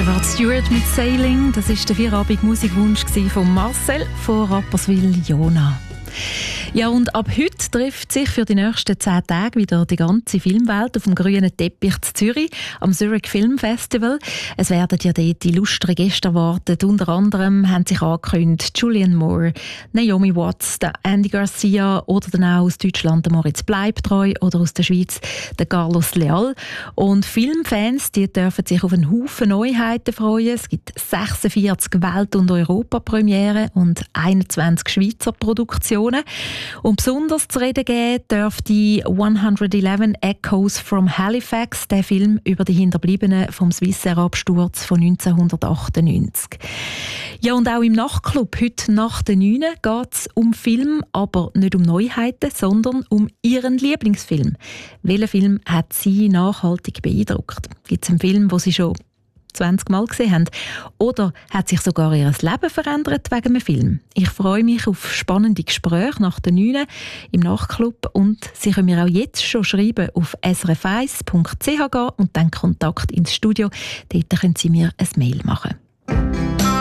Rod Stewart mit Sailing, das war der Feierabend-Musikwunsch von Marcel von Rapperswil-Jona. Ja, und ab heute trifft sich für die nächsten 10 Tage wieder die ganze Filmwelt auf dem grünen Teppich zu Zürich am Zurich Film Festival. Es werden ja dort illustre Gäste erwartet. Unter anderem haben sich angekündigt Julianne Moore, Naomi Watts, der Andy Garcia oder dann auch aus Deutschland der Moritz Bleibtreu oder aus der Schweiz der Carlos Leal. Und Filmfans, die dürfen sich auf einen Haufen Neuheiten freuen. Es gibt 46 Welt- und Europapremiere und 21 Schweizer Produktionen. Und besonders zu reden geben darf die 111 Echoes from Halifax, der Film über die Hinterbliebenen vom Swissair-Absturz von 1998. Ja, und auch im Nachtclub heute nach den 9 geht es um Film, aber nicht um Neuheiten, sondern um ihren Lieblingsfilm. Welcher Film hat Sie nachhaltig beeindruckt? Gibt es einen Film, den Sie schon 20 Mal gesehen haben? Oder hat sich sogar ihr Leben verändert wegen einem Film? Ich freue mich auf spannende Gespräche nach den 9 im Nachtclub und Sie können mir auch jetzt schon schreiben auf srf1.ch und dann Kontakt ins Studio. Dort können Sie mir ein Mail machen.